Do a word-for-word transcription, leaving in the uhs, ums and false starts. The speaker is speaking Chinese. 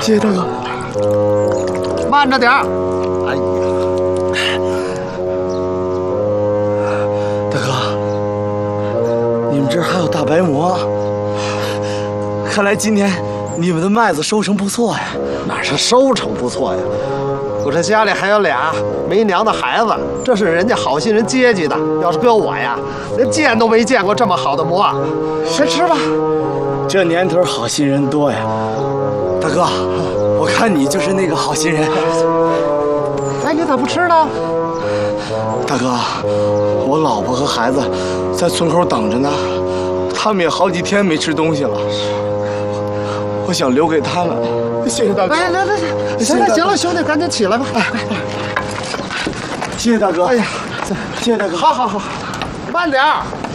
谢谢大哥。 慢着点儿。 哎呀，大哥，你们这儿还有大白馍，看来今天你们的麦子收成不错呀。 哪是收成不错呀？我这家里还有俩没娘的孩子，这是人家好心人接济的。要是搁我呀，连见都没见过这么好的馍。先吃吧。 这年头好心人多呀。大哥，我看你就是那个好心人。 哎，你咋不吃呢？ 大哥，我老婆和孩子在村口等着呢，他们也好几天没吃东西了，我想留给他们。谢谢大哥。 来来来来，行了行了，兄弟，赶紧起来吧。哎， 谢谢大哥。 哎呀， 谢谢大哥。 好好好，慢点儿。